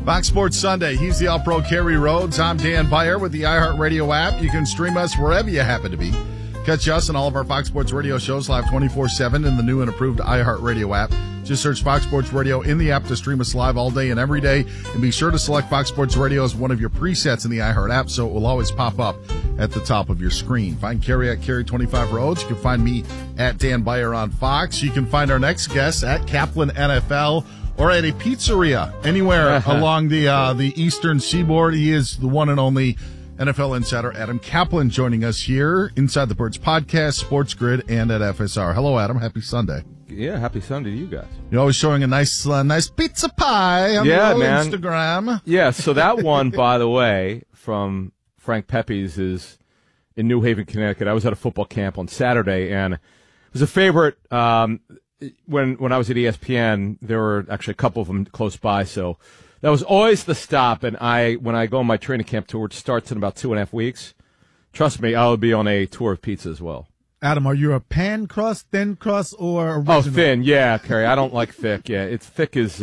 Fox Sports Sunday. He's the All-Pro Kerry Rhodes. I'm Dan Beyer with the iHeartRadio app. You can stream us wherever you happen to be. Catch us and all of our Fox Sports Radio shows live 24/7 in the new and improved iHeartRadio app. Just search Fox Sports Radio in the app to stream us live all day and every day. And be sure to select Fox Sports Radio as one of your presets in the iHeart app so it will always pop up at the top of your screen. Find Kerry at Kerry25 Rhodes. You can find me at Dan Beyer on Fox. You can find our next guest at Kaplan NFL or at a pizzeria anywhere along the eastern seaboard. He is the one and only NFL insider Adam Kaplan joining us here inside the Birds podcast, Sports Grid, and at FSR. Hello, Adam. Happy Sunday. Yeah, happy Sunday to you guys. You're always showing a nice pizza pie on your Instagram. Yeah, so that one, by the way, from Frank Pepe's is in New Haven, Connecticut. I was at a football camp on Saturday, and it was a favorite. When I was at ESPN, there were actually a couple of them close by, so that was always the stop. And when I go on my training camp tour, which starts in about 2.5 weeks, trust me, I'll be on a tour of pizza as well. Adam, are you a pan crust, thin crust, or original? Oh, thin, yeah, Kerry. I don't like thick. Yeah, it's thick is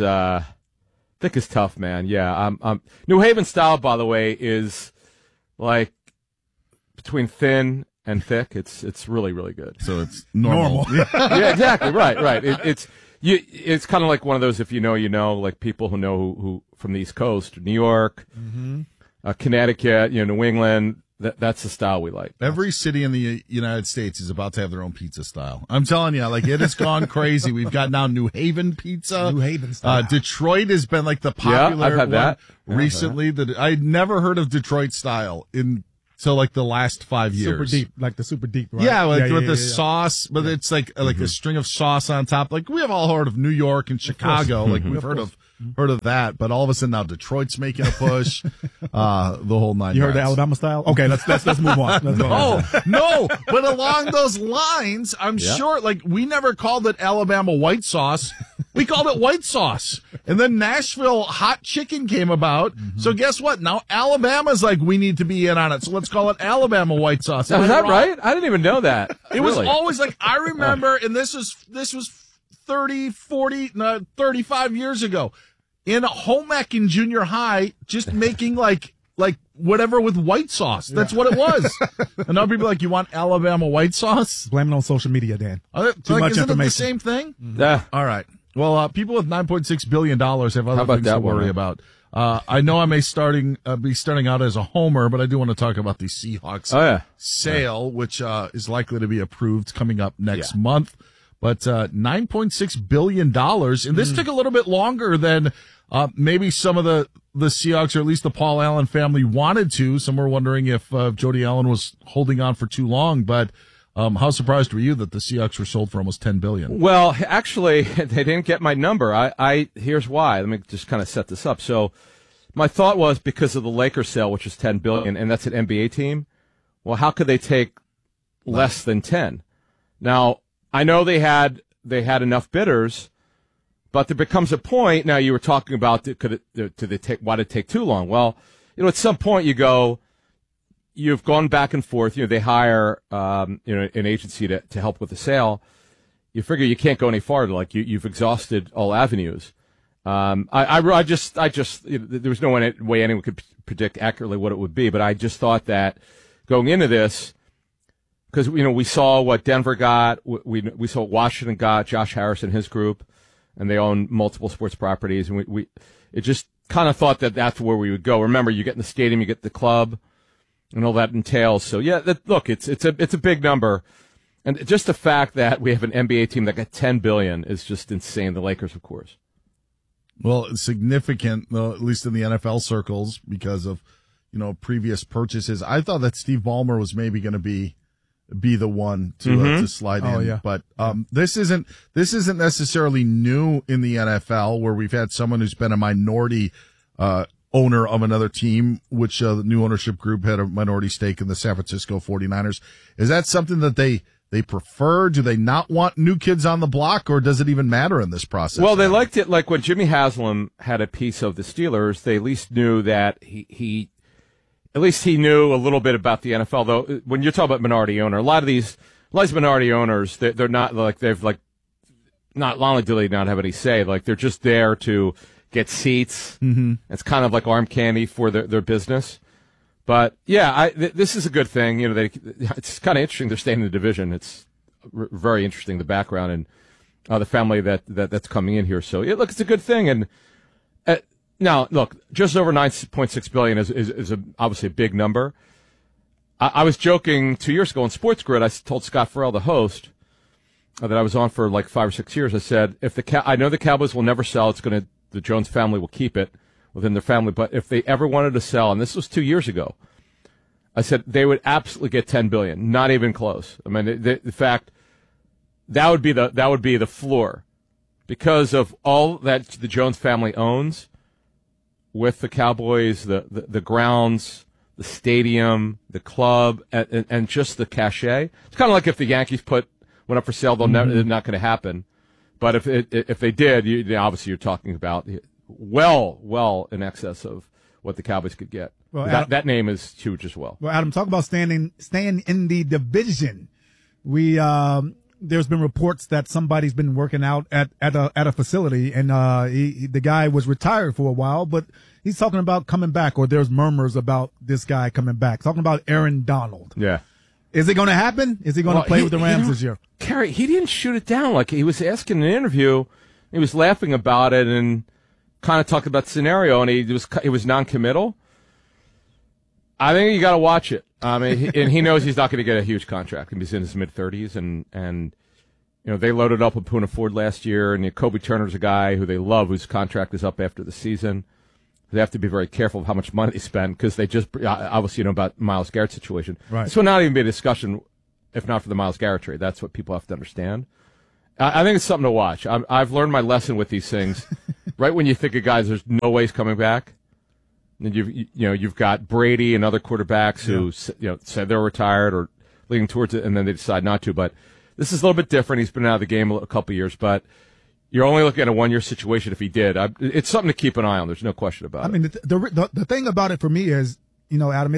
tough, man. Yeah, New Haven style, by the way, is like between thin and thick. It's really, really good. So it's normal. Yeah, exactly. Right. It's kind of like one of those, if you know, you know, like people who know who from the East Coast, New York, Connecticut, New England. That's the style we like. Every city in the United States is about to have their own pizza style. I'm telling you, like, it has gone crazy. We've got now New Haven pizza. New Haven style. Detroit has been like the popular I've had one that. recently. I'd never heard of Detroit style until like the last 5 years. Super deep, like the super deep, right? Yeah, with the sauce, but it's like a string of sauce on top. Like we have all heard of New York and Chicago, like we've heard of that, but all of a sudden now Detroit's making a push. The whole nine. You heard the Alabama style? Okay, let's move on. No, but along those lines, I'm sure. Like we never called it Alabama white sauce. We called it white sauce. And then Nashville hot chicken came about. So guess what? Now Alabama's like, we need to be in on it. So let's call it Alabama white sauce. Is that right? I didn't even know that. It was always like, I remember, and this was 30, 40, 35 years ago, in home ec in junior high, just making like whatever with white sauce. That's what it was. And now people are like, you want Alabama white sauce? Blame it on social media, Dan. Too much information. Isn't it the same thing? Yeah. All right. Well, people with $9.6 billion have other things to worry about. I know I may be starting out as a homer, but I do want to talk about the Seahawks sale, which is likely to be approved coming up next month. But $9.6 billion, and this took a little bit longer than maybe some of the Seahawks, or at least the Paul Allen family, wanted to. Some were wondering if Jody Allen was holding on for too long, but how surprised were you that the Seahawks were sold for almost $10 billion? Well, actually, they didn't get my number. Here's why. Let me just kind of set this up. So my thought was because of the Lakers sale, which is $10 billion, and that's an NBA team. Well, how could they take less than 10? Now, I know they had enough bidders, but there becomes a point. Now, you were talking about why did it take too long? Well, at some point you've gone back and forth. They hire an agency to help with the sale. You figure you can't go any farther. Like you've exhausted all avenues. I just there was no way anyone could predict accurately what it would be. But I just thought that going into this, because we saw what Denver got, we saw what Washington got, Josh Harris and his group, and they own multiple sports properties, and we just kind of thought that that's where we would go. Remember, you get in the stadium, you get the club, and all that entails. So yeah, look, it's a big number, and just the fact that we have an NBA team that got $10 billion is just insane. The Lakers, of course. Well, it's significant, at least in the NFL circles, because of previous purchases. I thought that Steve Ballmer was maybe going to be the one to slide in. Yeah. But this isn't necessarily new in the NFL, where we've had someone who's been a minority owner of another team, which the new ownership group had a minority stake in the San Francisco 49ers. Is that something that they prefer? Do they not want new kids on the block, or does it even matter in this process? Well, they liked it. Like when Jimmy Haslam had a piece of the Steelers, they at least knew that he knew a little bit about the NFL. Though when you're talking about minority owner, a lot of these minority owners, they're not like not only do they not have any say, like they're just there to get seats. Mm-hmm. It's kind of like arm candy for their business. But yeah, this is a good thing. You know, it's kind of interesting. They're staying in the division. It's very interesting, the background and the family that's coming in here. So look, it's a good thing. And now, look, just over $9.6 billion is obviously a big number. I was joking 2 years ago on Sports Grid. I told Scott Farrell, the host, that I was on for like 5 or 6 years. I said, I know the Cowboys will never sell. The Jones family will keep it within their family. But if they ever wanted to sell, and this was 2 years ago, I said they would absolutely get $10 billion, not even close. I mean, the fact that would be the floor because of all that the Jones family owns with the Cowboys, the grounds, the stadium, the club, and just the cachet. It's kind of like if the Yankees went up for sale, it's not going to happen. But if they did, obviously you're talking about well in excess of what the Cowboys could get. Well, that name is huge as well. Well, Adam, talk about staying in the division. There's been reports that somebody's been working out at a facility, and the guy was retired for a while, but he's talking about coming back, or there's murmurs about this guy coming back. Talking about Aaron Donald. Yeah. Is it going to happen? Is he going to play with the Rams this year? Kerry, he didn't shoot it down. Like, he was asking in an interview, he was laughing about it and kind of talking about the scenario, and he was non-committal. I think you got to watch it. I mean, and he knows he's not going to get a huge contract. He's in his mid-30s, and you know, they loaded up with Poona Ford last year, and Kobe Turner's a guy who they love, whose contract is up after the season. They have to be very careful of how much money they spend because they just obviously about Myles Garrett's situation. Right. This would not even be a discussion if not for the Myles Garrett trade. That's what people have to understand. I think it's something to watch. I've learned my lesson with these things. Right when you think of guys, there's no way he's coming back. And you've got Brady and other quarterbacks who said they're retired or leaning towards it, and then they decide not to. But this is a little bit different. He's been out of the game a couple of years, but you're only looking at a 1-year situation if he did. It's something to keep an eye on. There's no question about it. I mean, the thing about it for me is, Adam,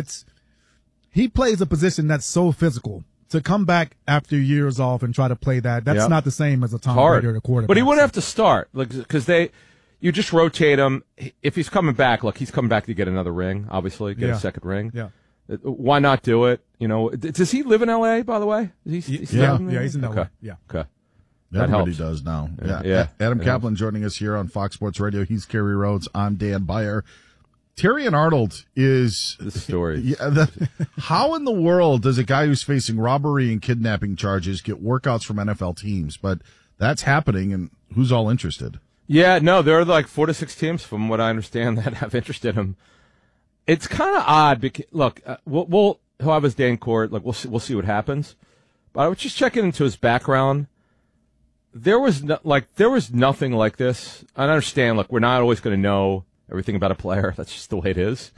he plays a position that's so physical. To come back after years off and try to play that's not the same as a Tom Brady or the quarterback. But he wouldn't have to start because you just rotate him. If he's coming back, look, he's coming back to get another ring, obviously, get a second ring. Yeah. Why not do it? Does he live in L.A., by the way? He's in L.A. Okay. Yeah. Okay. Everybody does now. Yeah. Adam Kaplan joining us here on Fox Sports Radio. He's Kerry Rhodes. I'm Dan Beyer. Terrion Arnold is the story. Yeah, how in the world does a guy who's facing robbery and kidnapping charges get workouts from NFL teams? But that's happening, and who's all interested? Yeah, no, there are like 4 to 6 teams, from what I understand, that have interest in him. It's kind of odd because look, we'll have his day in court. Like we'll see what happens. But I was just checking into his background. There was nothing like this. I understand. Look, we're not always going to know everything about a player. That's just the way it is.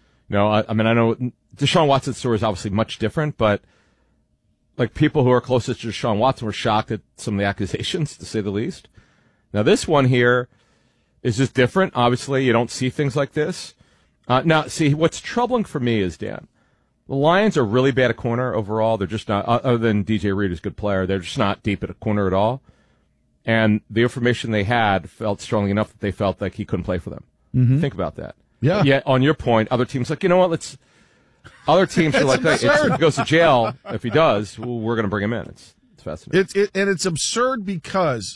I know Deshaun Watson's story is obviously much different, but like people who are closest to Deshaun Watson were shocked at some of the accusations, to say the least. Now this one here is just different. Obviously, you don't see things like this. Now, see, what's troubling for me is, Dan, the Lions are really bad at corner overall. They're just not, other than DJ Reed, who's a good player, they're just not deep at a corner at all. And the information they had felt strongly enough that they felt like he couldn't play for them. Mm-hmm. Think about that. Yeah. Yet, on your point, other teams like, other teams are like, if he goes to jail, if he does, we're going to bring him in. It's fascinating. It's absurd because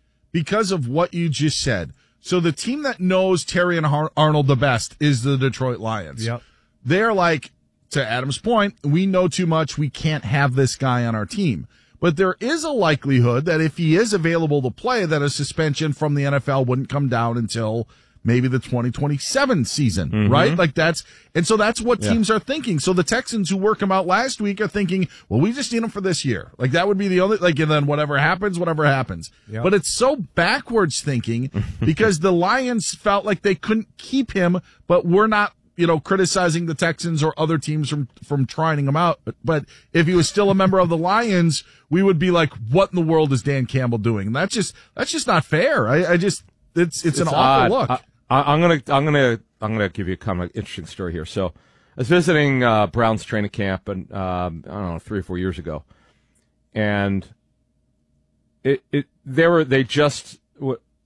of what you just said. So the team that knows Terrion Arnold the best is the Detroit Lions. Yep. They're like, to Adam's point, we know too much. We can't have this guy on our team. But there is a likelihood that if he is available to play, that a suspension from the NFL wouldn't come down until maybe the 2027 season, right? Like that's what teams are thinking. So the Texans, who worked him out last week, are thinking, well, we just need him for this year. Like that would be the only, and then whatever happens. Yep. But it's so backwards thinking because the Lions felt like they couldn't keep him, but we're not, criticizing the Texans or other teams from trying him out. But if he was still a member of the Lions, we would be like, what in the world is Dan Campbell doing? And that's just not fair. It's an awful look. I'm gonna give you kind of an interesting story here. So, I was visiting Browns training camp, and I don't know, 3 or 4 years ago, and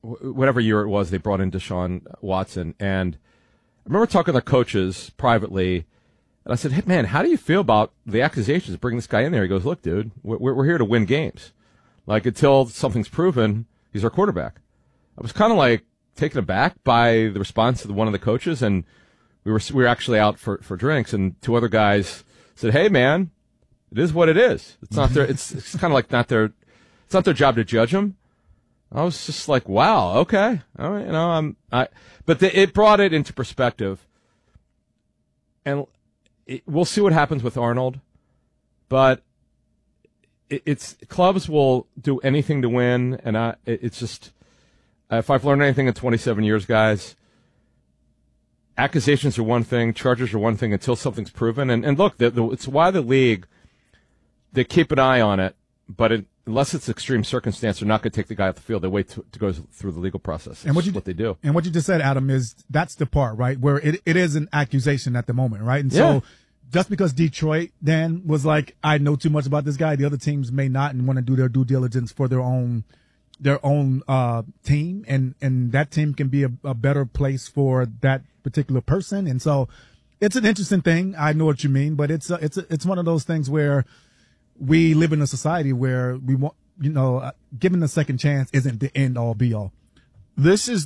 whatever year it was, they brought in Deshaun Watson. And I remember talking to their coaches privately, and I said, hey, man, how do you feel about the accusations of bringing this guy in there? He goes, look, dude, we're here to win games. Like, until something's proven, he's our quarterback. I was kind of like taken aback by the response of one of the coaches, and we were actually out for drinks, and two other guys said, hey, man, it is what it is. It's not their, it's kind of like it's not their job to judge him. I was just like, wow, okay. All right, but it brought it into perspective. And we'll see what happens with Arnold, but it's clubs will do anything to win. And it's just, if I've learned anything in 27 years, guys, accusations are one thing, charges are one thing until something's proven. And look, it's why the league, they keep an eye on it, but unless it's extreme circumstance, they're not going to take the guy off the field. They wait to go through the legal process. And what they do. And what you just said, Adam, is that's the part, right, where it is an accusation at the moment, right? And yeah. So just because Detroit, Dan, was like, I know too much about this guy, the other teams may not and want to do their due diligence for their own team, and that team can be a better place for that particular person. And so it's an interesting thing. I know what you mean, but it's one of those things where we live in a society where we want, giving a second chance isn't the end all be all. This is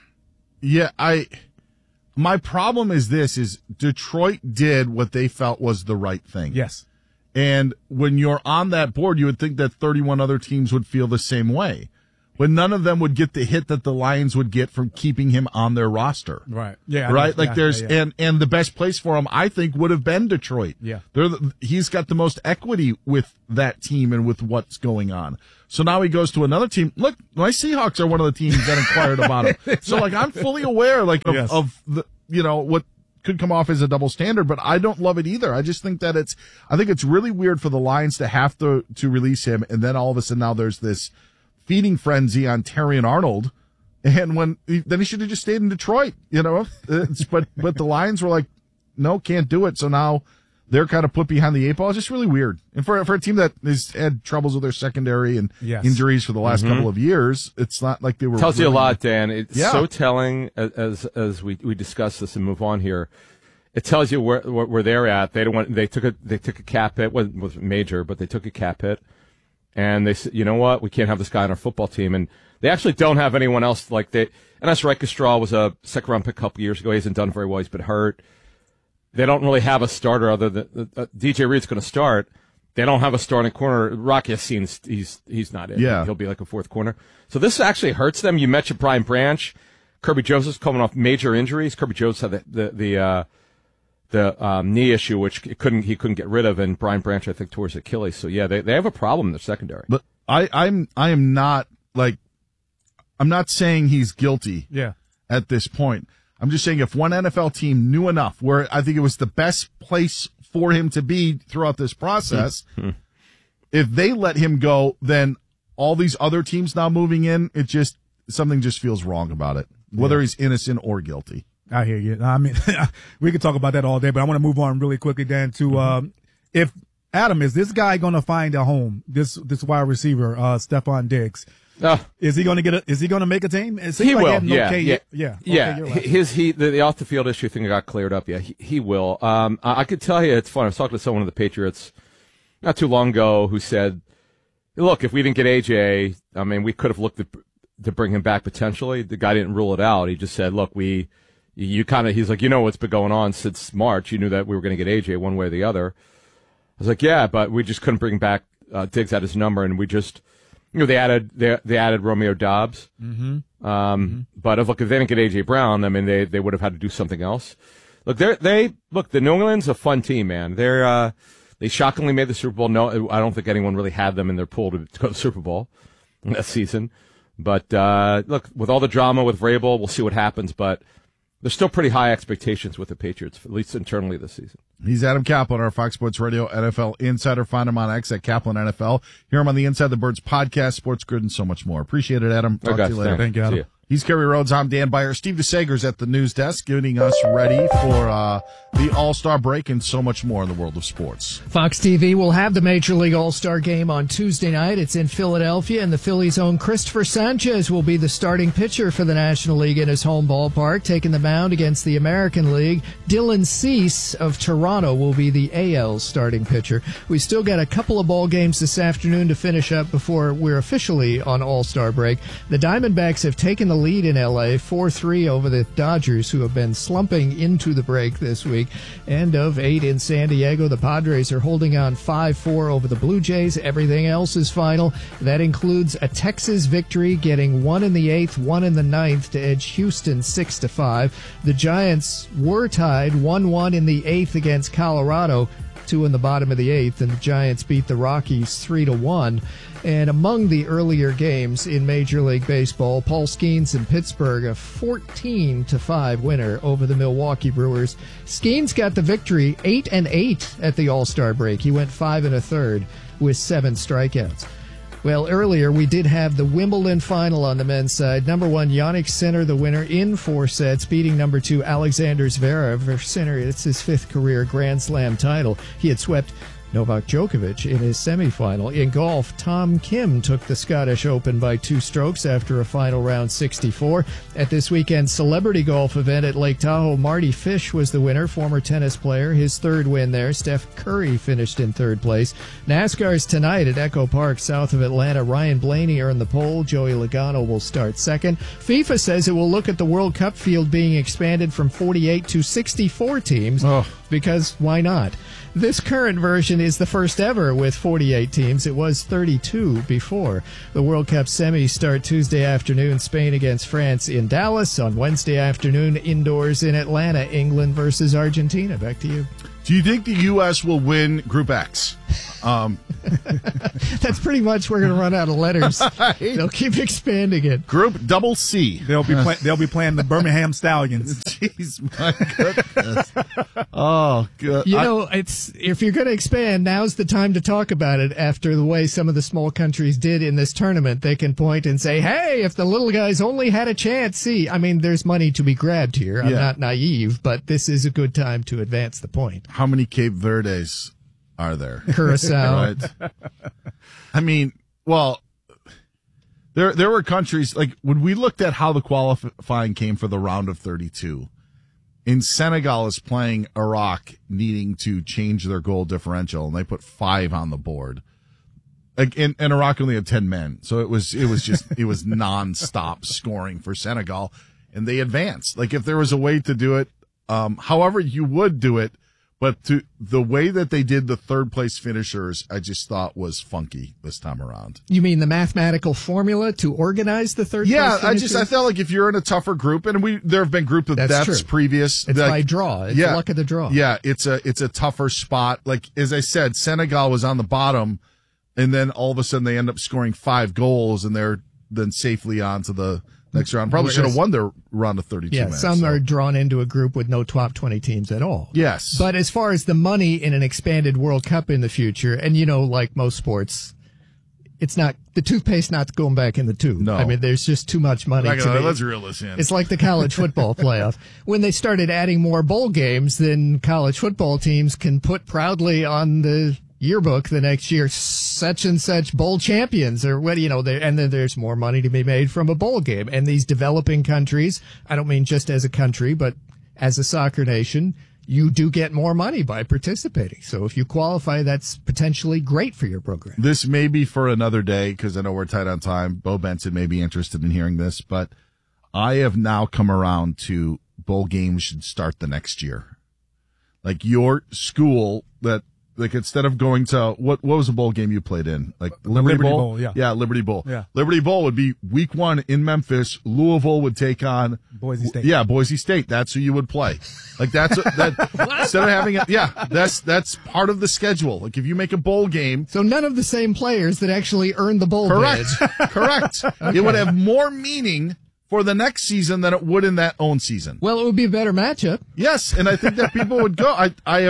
my problem is Detroit did what they felt was the right thing. Yes. And when you're on that board, you would think that 31 other teams would feel the same way. But none of them would get the hit that the Lions would get from keeping him on their roster. Right. Yeah. Right. And the best place for him, I think, would have been Detroit. Yeah. He's got the most equity with that team and with what's going on. So now he goes to another team. Look, my Seahawks are one of the teams that inquired about him. Exactly. So I'm fully aware of the, what could come off as a double standard, but I don't love it either. I just think that I think it's really weird for the Lions to have to release him. And then all of a sudden now there's this feeding frenzy on Terrion Arnold, and then he should have just stayed in Detroit, but the Lions were like, no, can't do it. So now they're kind of put behind the eight ball. It's just really weird. And for a team that has had troubles with their secondary and injuries for the last couple of years, it's not like they were. Tells you a lot, Dan. It's so telling as we discuss this and move on here. It tells you where they're at. They took a cap hit. Wasn't major, but they took a cap hit. And they said, you know what? We can't have this guy on our football team. And they actually don't have anyone else like they. Enes Reichstraw was a second-round pick a couple years ago. He hasn't done very well. He's been hurt. They don't really have a starter other than DJ Reed's going to start. They don't have a starting corner. Rocky Yassin, he's not in. Yeah. He'll be like a fourth corner. So this actually hurts them. You mentioned Brian Branch. Kirby Joseph's coming off major injuries. Kirby Joseph had the knee issue, which he couldn't get rid of, and Brian Branch, I think, tore his Achilles. So yeah, they have a problem in their secondary. But I am not I'm not saying he's guilty. Yeah. At this point, I'm just saying if one NFL team knew enough, where I think it was the best place for him to be throughout this process, if they let him go, then all these other teams now moving in, something just feels wrong about it, whether he's innocent or guilty. I hear you. I mean, we could talk about that all day, but I want to move on really quickly, Dan, to if Adam, is this guy going to find a home? This wide receiver, Stephon Diggs, is he going to make a team? He will. The off the field issue thing got cleared up. Yeah, he will. I could tell you, it's fun. I was talking to someone of the Patriots not too long ago who said, "Look, if we didn't get AJ, I mean, we could have looked to bring him back potentially." The guy didn't rule it out. He just said, "Look, he's like, what's been going on since March. You knew that we were going to get AJ one way or the other." I was like, yeah, but we just couldn't bring back Diggs at his number, and we just, they added Romeo Doubs. But if they didn't get AJ Brown, I mean, they would have had to do something else. Look, the New England's a fun team, man. They shockingly made the Super Bowl. No, I don't think anyone really had them in their pool to go to the Super Bowl that season. But look, with all the drama with Vrabel, we'll see what happens, but there's still pretty high expectations with the Patriots, at least internally this season. He's Adam Kaplan, our Fox Sports Radio NFL insider. Find him on X at Kaplan NFL. Hear him on the Inside the Birds podcast, Sports Grid, and so much more. Appreciate it, Adam. Talk to you later. Thank you, Adam. He's Kerry Rhodes. I'm Dan Beyer. Steve DeSager's at the news desk getting us ready for the All-Star break and so much more in the world of sports. Fox TV will have the Major League All-Star game on Tuesday night. It's in Philadelphia, and the Phillies' own Christopher Sanchez will be the starting pitcher for the National League in his home ballpark, taking the mound against the American League. Dylan Cease of Toronto will be the AL starting pitcher. We still got a couple of ball games this afternoon to finish up before we're officially on All-Star break. The Diamondbacks have taken the lead in LA 4-3 over the Dodgers, who have been slumping into the break this week. And of 8 in San Diego, the Padres are holding on 5-4 over the Blue Jays. Everything else is final. That includes a Texas victory, getting 1 in the 8th, 1 in the 9th to edge Houston 6-5. The Giants were tied 1-1 in the 8th against Colorado, 2 in the bottom of the 8th, and the Giants beat the Rockies 3-1. And among the earlier games in Major League Baseball, Paul Skeens in Pittsburgh, a 14-5 winner over the Milwaukee Brewers. Skeens got the victory 8-8 at the All-Star break. He went 5 1/3 with 7 strikeouts. Well, earlier we did have the Wimbledon final on the men's side. Number 1, Jannik Sinner, the winner in 4 sets, beating number 2, Alexander Zverev. Sinner, it's his 5th career Grand Slam title. He had swept Novak Djokovic in his semifinal. In golf, Tom Kim took the Scottish Open by 2 strokes after a final round 64. At this weekend's celebrity golf event at Lake Tahoe, Marty Fish was the winner, former tennis player, his 3rd win there. Steph Curry finished in 3rd place. NASCAR's tonight at Echo Park, south of Atlanta. Ryan Blaney earned the pole. Joey Logano will start 2nd. FIFA says it will look at the World Cup field being expanded from 48 to 64 teams, because why not? This current version is the first ever with 48 teams. It was 32 before. The World Cup semis start Tuesday afternoon, Spain against France in Dallas. On Wednesday afternoon, indoors in Atlanta, England versus Argentina. Back to you. Do you think the U.S. will win Group X? That's pretty much, we're going to run out of letters. They'll keep expanding it. Group Double C. They'll be playing the Birmingham Stallions. Jeez, my goodness. Oh, good. You know, it's, if you're going to expand, now's the time to talk about it. After the way some of the small countries did in this tournament, they can point and say, hey, if the little guys only had a chance. See, I mean, there's money to be grabbed here. I'm not naive, but this is a good time to advance the point. How many Cape Verdes are there? Curacao. Right. I mean, well, there were countries, like when we looked at how the qualifying came for the round of 32, in Senegal is playing Iraq, needing to change their goal differential, and they put 5 on the board. And Iraq only had 10 men, so it was nonstop scoring for Senegal, and they advanced. Like, if there was a way to do it, however you would do it, but the way that they did the 3rd place finishers, I just thought was funky this time around. You mean the mathematical formula to organize the 3rd place finishers? I felt like if you're in a tougher group, and there have been group of deaths previous. It's by draw. It's luck of the draw. Yeah, it's a tougher spot. Like, as I said, Senegal was on the bottom, and then all of a sudden they end up scoring 5 goals, and they're then safely on to the next round. Probably should have won their round of 32 yeah, minutes. Some are drawn into a group with no top 20 teams at all. Yes. But as far as the money in an expanded World Cup in the future, and you know, like most sports, it's not, the toothpaste not going back in the tube. No. I mean, there's just too much money. Let's reel this in. It's like the college football playoff. When they started adding more bowl games, then college football teams can put proudly on the yearbook the next year, such and such bowl champions, or what, you know, and then there's more money to be made from a bowl game. And these developing countries, I don't mean just as a country, but as a soccer nation, you do get more money by participating. So if you qualify, that's potentially great for your program. This may be for another day, because I know we're tight on time. Bo Benson may be interested in hearing this, but I have now come around to bowl games should start the next year. Like, your school that, like, instead of going to what was the bowl game you played in? Like Liberty Bowl? Yeah, Liberty Bowl. Yeah. Liberty Bowl would be week 1 in Memphis. Louisville would take on Boise State. Yeah, Boise State. That's who you would play. Like, that's instead of having that's part of the schedule. Like, if you make a bowl game, so none of the same players that actually earned the bowl bid. Correct. Okay. It would have more meaning for the next season than it would in that own season. Well, it would be a better matchup. Yes, and I think that people would go. I am.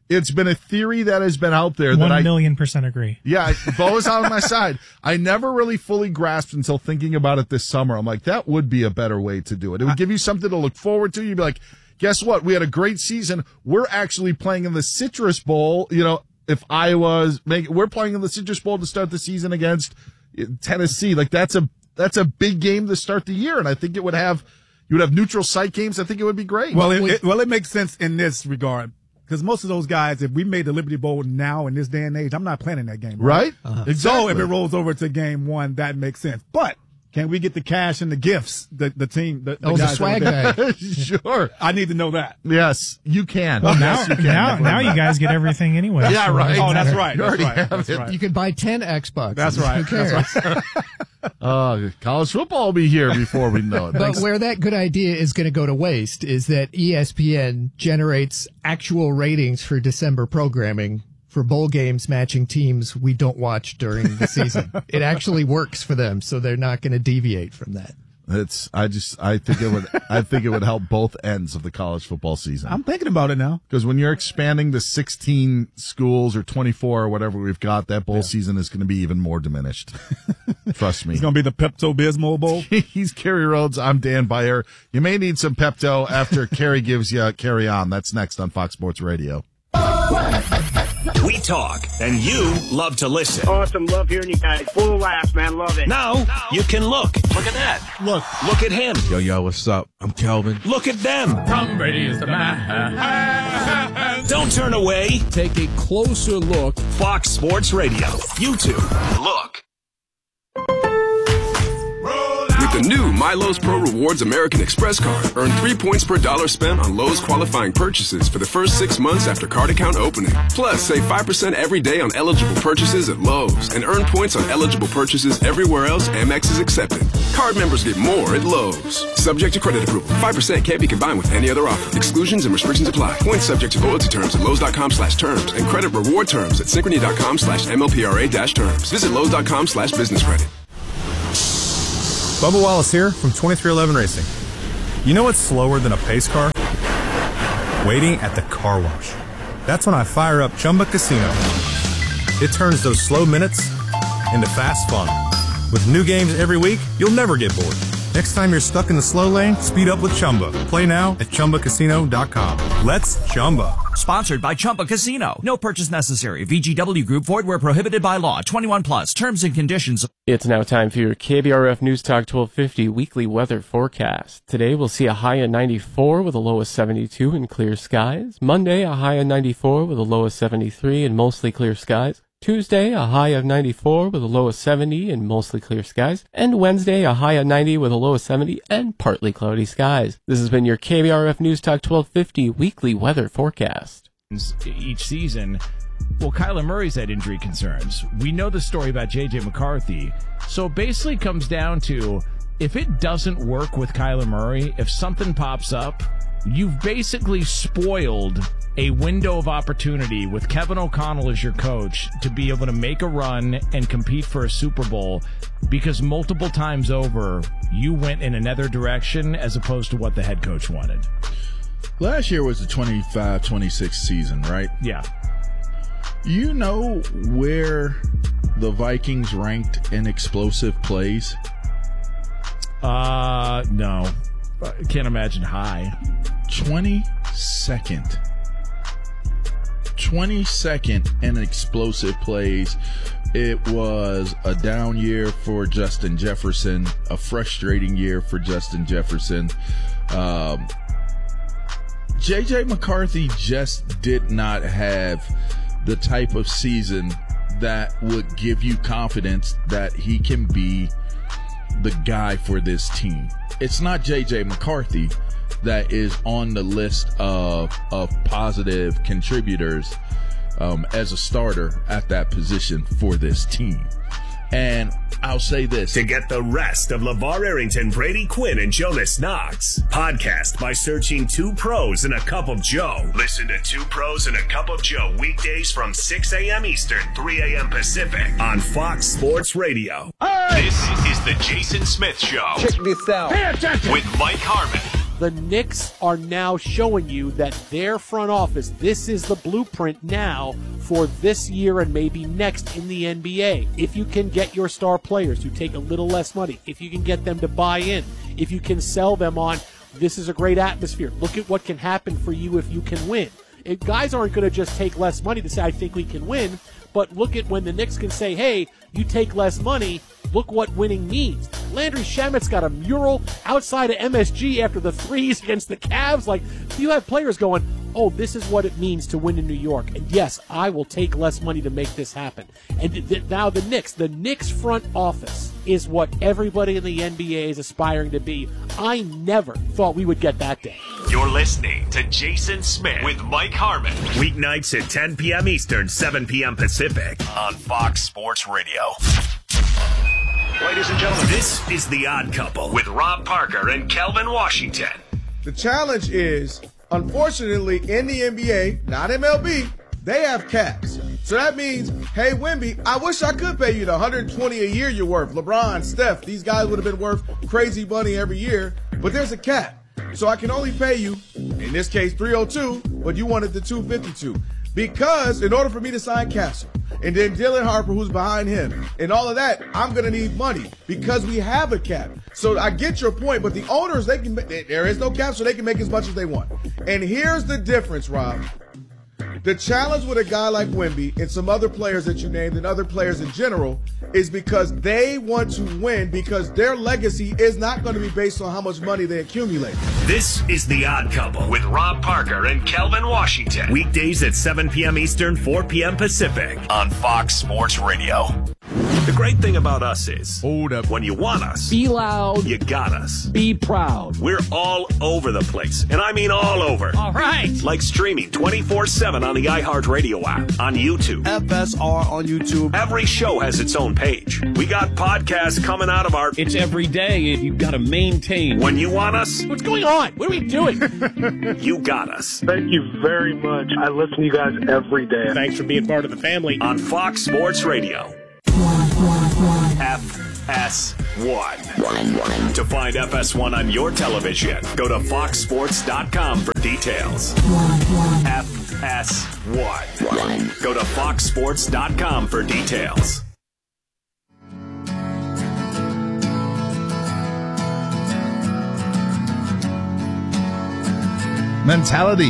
it's been a theory that has been out there. 1,000,000% agree. Yeah, Bo is on my side. I never really fully grasped until thinking about it this summer. I'm like, that would be a better way to do it. It would give you something to look forward to. You'd be like, guess what? We had a great season. We're actually playing in the Citrus Bowl. You know, if Iowa's we're playing in the Citrus Bowl to start the season against Tennessee. Like that's a big game to start the year, and I think you would have neutral site games. I think it would be great. Well, it makes sense in this regard. Because most of those guys, if we made the Liberty Bowl now in this day and age, I'm not playing that game. Right? Exactly. So if it rolls over to game one, that makes sense. But can we get the cash and the gifts? The team, the the swag bag. Sure. I need to know that. Yes, you can. Well, yes, you can. now you guys get everything anyway. Yeah, right. Oh, that's right. You already That's have it. right. You could buy 10 Xboxes. That's right. Who cares? That's right. College football will be here before we know it. But where that good idea is going to go to waste is that ESPN generates actual ratings for December programming for bowl games matching teams we don't watch during the season. It actually works for them, so they're not going to deviate from that. I think it would help both ends of the college football season. I'm thinking about it now. Because when you're expanding to 16 schools or 24 or whatever we've got, that bowl season is going to be even more diminished. Trust me. It's going to be the Pepto-Bismol Bowl. He's Kerry Rhodes. I'm Dan Beyer. You may need some Pepto after Kerry gives you Carry On. That's next on Fox Sports Radio. We talk, and you love to listen. Awesome. Love hearing you guys. Full laughs, man. Love it. Now, you can look. Look at that. Look at him. Yo, what's up? I'm Kelvin. Look at them. Tom Brady is the man. Don't turn away. Take a closer look. Fox Sports Radio. YouTube. Look. With the new MyLowe's Pro Rewards American Express card, earn 3 points per dollar spent on Lowe's qualifying purchases for the first 6 months after card account opening. Plus, save 5% every day on eligible purchases at Lowe's and earn points on eligible purchases everywhere else Amex is accepted. Card members get more at Lowe's. Subject to credit approval. 5% can't be combined with any other offer. Exclusions and restrictions apply. Points subject to loyalty terms at Lowe's.com/terms and credit reward terms at Synchrony.com/MLPRA-terms. Visit Lowe's.com/business credit. Bubba Wallace here from 2311 Racing. You know what's slower than a pace car? Waiting at the car wash. That's when I fire up Chumba Casino. It turns those slow minutes into fast fun. With new games every week, you'll never get bored. Next time you're stuck in the slow lane, speed up with Chumba. Play now at ChumbaCasino.com. Let's Chumba. Sponsored by Chumba Casino. No purchase necessary. VGW Group. Void where prohibited by law. 21 plus. Terms and conditions. It's now time for your KBRF News Talk 1250 weekly weather forecast. Today we'll see a high of 94 with a low of 72 and clear skies. Monday a high of 94 with a low of 73 and mostly clear skies. Tuesday, a high of 94 with a low of 70 and mostly clear skies. And Wednesday, a high of 90 with a low of 70 and partly cloudy skies. This has been your KBRF News Talk 1250 weekly weather forecast. Each season, well, Kyler Murray's had injury concerns. We know the story about J.J. McCarthy. So it basically comes down to, if it doesn't work with Kyler Murray, if something pops up, you've basically spoiled a window of opportunity with Kevin O'Connell as your coach to be able to make a run and compete for a Super Bowl, because multiple times over you went in another direction as opposed to what the head coach wanted. Last year was the 25-26 season, right? Yeah. You know where the Vikings ranked in explosive plays? No. I can't imagine high. 22nd. 22nd in explosive plays. It was a down year for Justin Jefferson, a frustrating year for Justin Jefferson. J.J. McCarthy just did not have the type of season that would give you confidence that he can be the guy for this team. It's not J.J. McCarthy that is on the list of positive contributors as a starter at that position for this team. And I'll say this. To get the rest of LeVar Arrington, Brady Quinn, and Jonas Knox, podcast by searching Two Pros and a Cup of Joe. Listen to Two Pros and a Cup of Joe weekdays from 6 a.m. Eastern, 3 a.m. Pacific on Fox Sports Radio. This is the Jason Smith Show. Check this out. With Mike Harmon, The Knicks are now showing you that their front office, this is the blueprint now for this year and maybe next in the NBA. If you can get your star players to take a little less money, if you can get them to buy in, if you can sell them on, this is a great atmosphere. Look at what can happen for you if you can win. Guys aren't going to just take less money to say, I think we can win. But look at when the Knicks can say, hey, you take less money, look what winning means. Landry Shamet's got a mural outside of MSG after the threes against the Cavs. Like, you have players going, oh, this is what it means to win in New York. And yes, I will take less money to make this happen. And now the Knicks front office is what everybody in the NBA is aspiring to be. I never thought we would get that day. You're listening to Jason Smith with Mike Harmon. Weeknights at 10 p.m. Eastern, 7 p.m. Pacific on Fox Sports Radio. Ladies and gentlemen, this is The Odd Couple with Rob Parker and Kelvin Washington. The challenge is, unfortunately, in the NBA, not MLB, they have caps. So that means, hey, Wemby, I wish I could pay you the $120 a year you're worth. LeBron, Steph, these guys would have been worth crazy money every year, but there's a cap. So I can only pay you, in this case, $302, but you wanted the $252. Because in order for me to sign Castle, and then Dylan Harper, who's behind him, and all of that, I'm going to need money because we have a cap. So I get your point, but the owners, there is no cap, so they can make as much as they want. And here's the difference, Rob. The challenge with a guy like Wemby and some other players that you named and other players in general is because they want to win because their legacy is not going to be based on how much money they accumulate. This is The Odd Couple with Rob Parker and Kelvin Washington. Weekdays at 7 p.m. Eastern, 4 p.m. Pacific on Fox Sports Radio. The great thing about us is, hold up, when you want us, be loud, you got us. Be proud. We're all over the place, and I mean all over. All right. Like streaming 24/7 on the iHeartRadio app, on YouTube. FSR on YouTube. Every show has its own page. We got podcasts coming out of our... It's every day, and you've got to maintain. When you want us... What's going on? What are we doing? You got us. Thank you very much. I listen to you guys every day. Thanks for being part of the family. On Fox Sports Radio. FS1. To find FS1 on your television, go to foxsports.com for details. FS1. Go to foxsports.com for details. Mentality.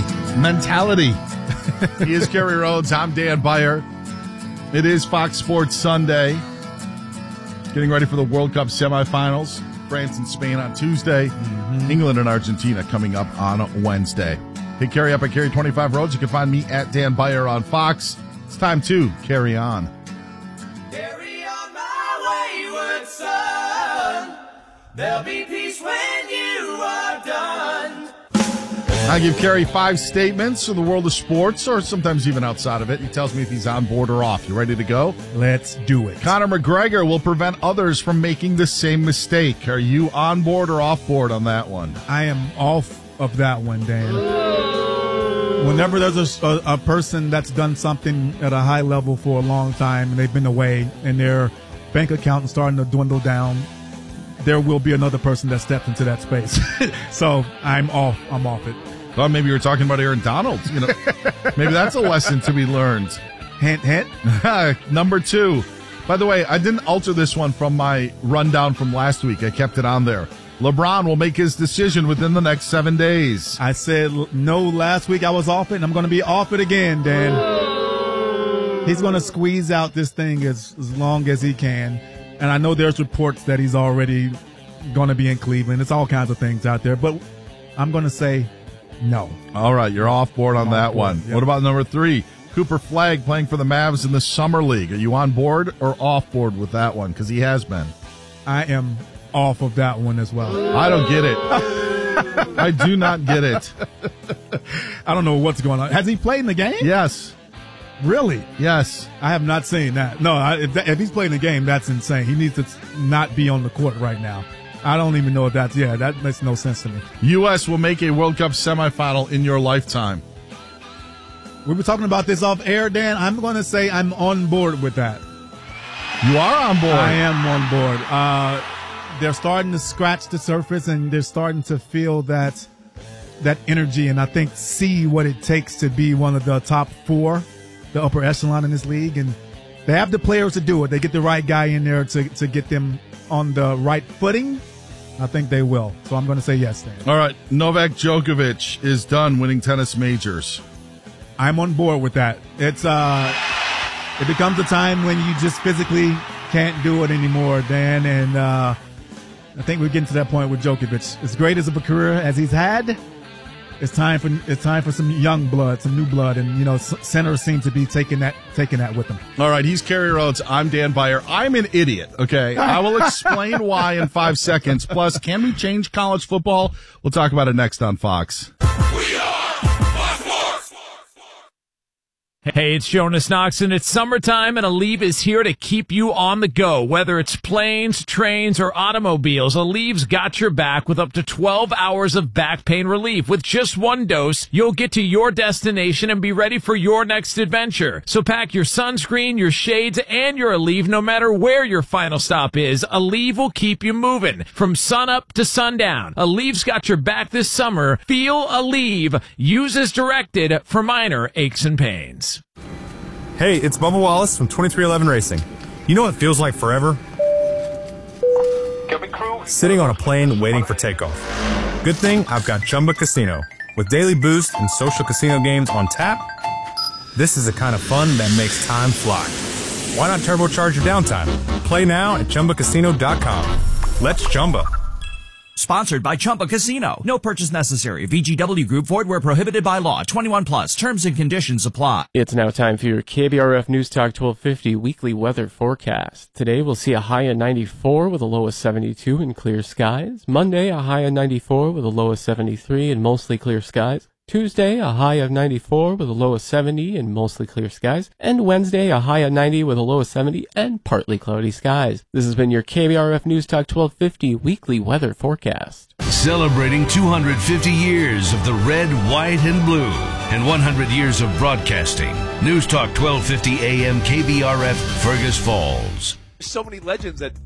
He is Kerry Rhodes. I'm Dan Beyer. It is Fox Sports Sunday. Getting ready for the World Cup semifinals. France and Spain on Tuesday. England and Argentina coming up on Wednesday. Hey, Kerry up at Kerry 25 Roads. You can find me at Dan Beyer on Fox. It's time to carry on. Carry on my wayward son. There'll be peace when you are done. I give Kerry 5 statements from the world of sports, or sometimes even outside of it. He tells me if he's on board or off. You ready to go? Let's do it. Conor McGregor will prevent others from making the same mistake. Are you on board or off board on that one? I am off of that one, Dan. Whenever there's a person that's done something at a high level for a long time and they've been away and their bank account is starting to dwindle down, there will be another person that steps into that space. So I'm off it. Well, maybe you were talking about Aaron Donald. You know, maybe that's a lesson to be learned. Hint, hint. Number 2. By the way, I didn't alter this one from my rundown from last week. I kept it on there. LeBron will make his decision within the next 7 days. I said no last week. I was off it, and I'm going to be off it again, Dan. He's going to squeeze out this thing as long as he can. And I know there's reports that he's already going to be in Cleveland. It's all kinds of things out there. But I'm going to say no. All right, you're off board on that one. Yep. What about number 3? Cooper Flagg playing for the Mavs in the Summer League. Are you on board or off board with that one? Because he has been. I am off of that one as well. I don't get it. I do not get it. I don't know what's going on. Has he played in the game? Yes. Really? Yes. I have not seen that. No, if he's playing the game, that's insane. He needs to not be on the court right now. I don't even know if that makes no sense to me. U.S. will make a World Cup semifinal in your lifetime. We were talking about this off air, Dan. I'm going to say I'm on board with that. You are on board. I am on board. They're starting to scratch the surface, and they're starting to feel that that energy and I think see what it takes to be one of the top 4, the upper echelon in this league. And they have the players to do it. They get the right guy in there to get them on the right footing. I think they will. So I'm going to say yes, Dan. All right. Novak Djokovic is done winning tennis majors. I'm on board with that. It's it becomes a time when you just physically can't do it anymore, Dan. And I think we're getting to that point with Djokovic. As great as a career as he's had, it's time for some young blood, some new blood, and centers seem to be taking that with them. All right, he's Kerry Rhodes. I'm Dan Beyer. I'm an idiot. Okay, I will explain why in 5 seconds. Plus, can we change college football? We'll talk about it next on Fox. Hey, it's Jonas Knox, and it's summertime, and Aleve is here to keep you on the go. Whether it's planes, trains, or automobiles, Aleve's got your back with up to 12 hours of back pain relief. With just 1 dose, you'll get to your destination and be ready for your next adventure. So pack your sunscreen, your shades, and your Aleve no matter where your final stop is. Aleve will keep you moving from sunup to sundown. Aleve's got your back this summer. Feel Aleve. Use as directed for minor aches and pains. Hey, it's Bubba Wallace from 2311 Racing. You know what feels like forever? Sitting on a plane waiting for takeoff. Good thing I've got Chumba Casino. With daily boost and social casino games on tap, this is the kind of fun that makes time fly. Why not turbocharge your downtime? Play now at ChumbaCasino.com. Let's Chumba. Sponsored by Chumba Casino. No purchase necessary. VGW Group. Void where prohibited by law. 21 plus. Terms and conditions apply. It's now time for your KBRF News Talk 1250 weekly weather forecast. Today we'll see a high of 94 with a low of 72 and clear skies. Monday, a high of 94 with a low of 73 and mostly clear skies. Tuesday, a high of 94 with a low of 70 and mostly clear skies. And Wednesday, a high of 90 with a low of 70 and partly cloudy skies. This has been your KBRF News Talk 1250 weekly weather forecast. Celebrating 250 years of the red, white, and blue and 100 years of broadcasting. News Talk 1250 AM KBRF, Fergus Falls. So many legends that,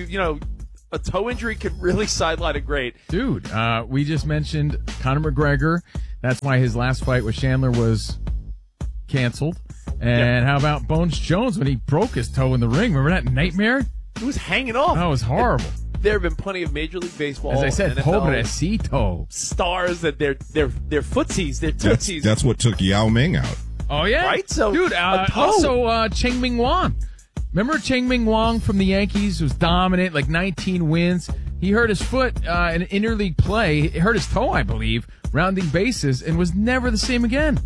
a toe injury can really sideline a great. Dude, we just mentioned Conor McGregor. That's why his last fight with Chandler was canceled. And how about Bones Jones when he broke his toe in the ring? Remember that nightmare? It was hanging off. That was horrible. There have been plenty of Major League Baseball, as I said, pobrecito stars that they're footsies, they're tootsies. That's what took Yao Ming out. Oh yeah, right. So, dude, also Cheng Ming Wang. Remember Cheng Ming Wang from the Yankees was dominant, like 19 wins. He hurt his foot in an interleague play. He hurt his toe, I believe, rounding bases, and was never the same again.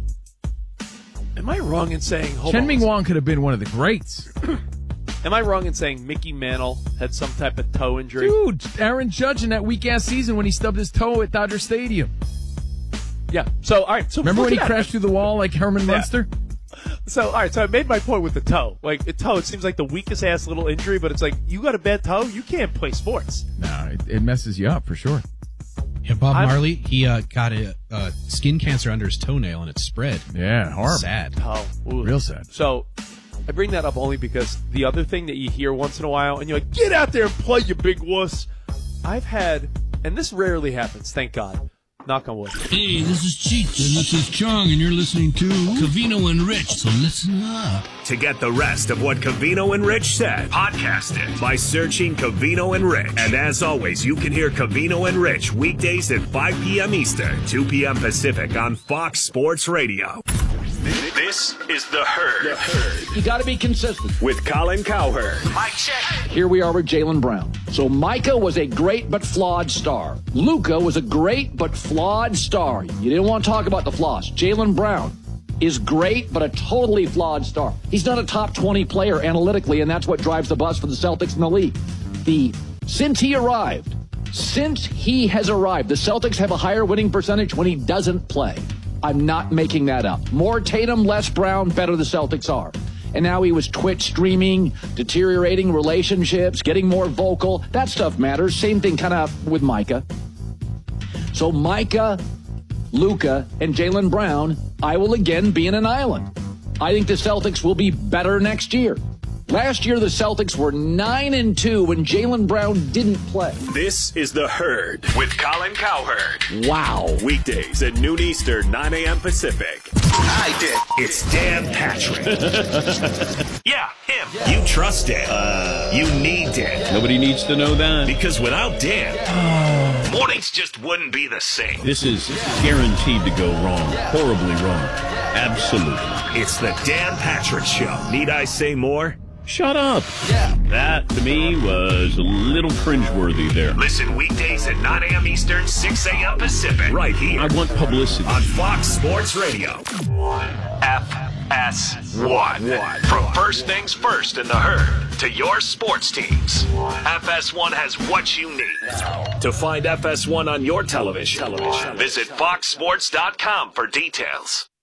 Am I wrong in saying Cheng Ming Wang could have been one of the greats? Am I wrong in saying Mickey Mantle had some type of toe injury? Dude, Aaron Judge in that weak-ass season when he stubbed his toe at Dodger Stadium. Yeah. So, all right. So remember when he crashed through the wall like Herman Munster? So, all right. So I made my point with the toe. Like, the toe, it seems like the weakest-ass little injury, but it's like, you got a bad toe, you can't play sports. No, it messes you up for sure. Yeah, Bob Marley, he got a skin cancer under his toenail, and it spread. Yeah, horrible. Sad. Oh, real sad. So I bring that up only because the other thing that you hear once in a while, and you're like, get out there and play, you big wuss. I've had, and this rarely happens, thank God. Knock on wood. Hey, this is Cheech, and this is Chong, and you're listening to Covino and Rich, so listen up. To get the rest of what Covino and Rich said, podcast it by searching Covino and Rich. And as always, you can hear Covino and Rich weekdays at 5 p.m. Eastern, 2 p.m. Pacific on Fox Sports Radio. This is The Herd. You got to be consistent. With Colin Cowherd. Mike check. Here we are with Jaylen Brown. So Micah was a great but flawed star. Luka was a great but flawed star. You didn't want to talk about the flaws. Jaylen Brown is great but a totally flawed star. He's not a top 20 player analytically, and that's what drives the bus for the Celtics in the league. Since he has arrived, the Celtics have a higher winning percentage when he doesn't play. I'm not making that up. More Tatum, less Brown, better the Celtics are. And now he was Twitch streaming, deteriorating relationships, getting more vocal. That stuff matters. Same thing kind of with Micah. So Micah, Luka, and Jaylen Brown, I will again be in an island. I think the Celtics will be better next year. Last year, the Celtics were 9-2 when Jaylen Brown didn't play. This is The Herd with Colin Cowherd. Wow. Weekdays at noon Eastern, 9 a.m. Pacific. I did. It's Dan Patrick. Yeah, him. Yeah. You trust Dan. You need Dan. Nobody needs to know that. Because without Dan, mornings just wouldn't be the same. This is guaranteed to go wrong. Horribly wrong. Absolutely. It's the Dan Patrick Show. Need I say more? Shut up. Yeah. That, to me, was a little cringeworthy there. Listen weekdays at 9 a.m. Eastern, 6 a.m. Pacific. Right here. I want publicity. On Fox Sports Radio. FS1. From first things first in the Herd to your sports teams. FS1 has what you need. To find FS1 on your television, visit foxsports.com for details.